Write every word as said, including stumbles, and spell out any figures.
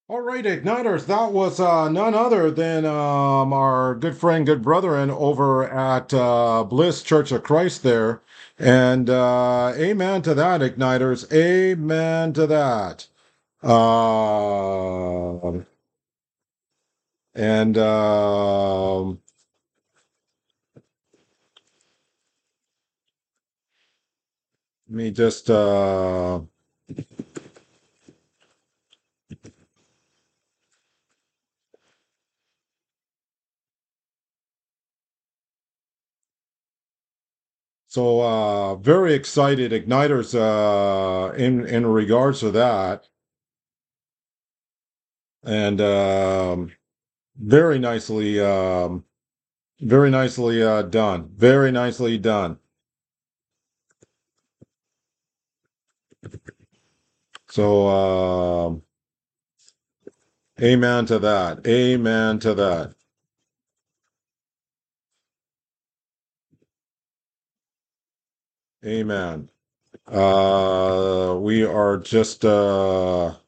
All right, Igniters, that was uh, none other than um, our good friend, good brethren over at uh, Bliss Church of Christ there. And uh, amen to that, Igniters. Amen to that. Um and um, let me just. Uh, so uh, very excited, Igniters, uh, in, in regards to that. And um, very nicely. Um, Very nicely uh, done. Very nicely done. So, um, amen to that. Amen to that. Amen. Uh, we are just uh,